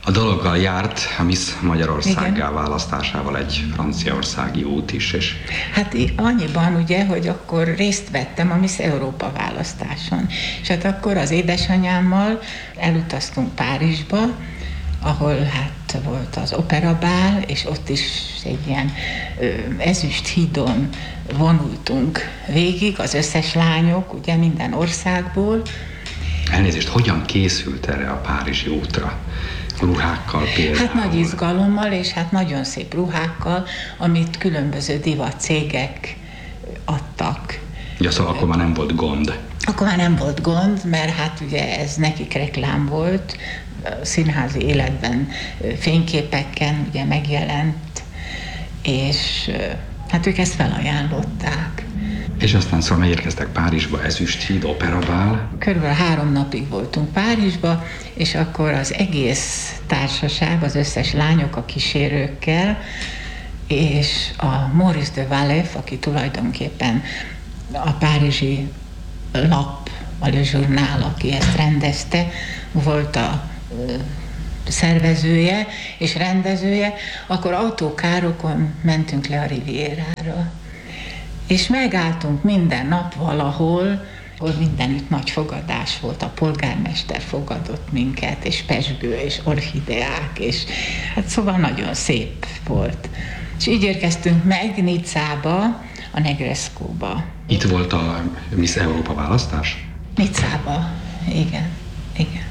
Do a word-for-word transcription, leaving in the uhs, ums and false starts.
A dologgal járt a Miss Magyarországgá Igen. választásával egy franciaországi út is, és... Hát annyiban ugye, hogy akkor részt vettem a Miss Európa választáson. És hát akkor az édesanyámmal elutaztunk Párizsba, ahol hát volt az operabál, és ott is egy ilyen ö, ezüst hídon vonultunk végig, az összes lányok, ugye minden országból. Elnézést, hogyan készült erre a párizsi útra? Ruhákkal például? Hát nagy izgalommal, és hát nagyon szép ruhákkal, amit különböző divat cégek adtak. Ja, szóval akkor már nem volt gond. Akkor már nem volt gond, mert hát ugye ez nekik reklám volt, a színházi életben fényképeken ugye megjelent, és hát ők ezt felajánlották. És aztán szóval megérkeztek Párizsba, Ezüsthíd, operabál. Körülbelül három napig voltunk Párizsba, és akkor az egész társaság, az összes lányok a kísérőkkel, és a Maurice de Walef, aki tulajdonképpen a párizsi lap, a Le Journal, aki ezt rendezte, volt a szervezője és rendezője, akkor autókárokon mentünk le a Rivierára. És megálltunk minden nap valahol, ahol mindenütt nagy fogadás volt, a polgármester fogadott minket, és pezsgő, és orchideák, és hát szóval nagyon szép volt. És így érkeztünk meg Nicába, a Negrescóba. Itt volt a Miss Európa választás? Nicába, igen, igen.